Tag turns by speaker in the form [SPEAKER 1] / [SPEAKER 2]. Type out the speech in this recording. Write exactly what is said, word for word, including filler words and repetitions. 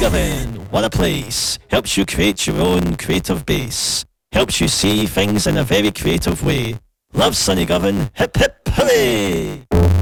[SPEAKER 1] Govan, what a place. Helps you create your own creative base. Helps you see things in a very creative way. Love Sunny Govan, hip hip hooray!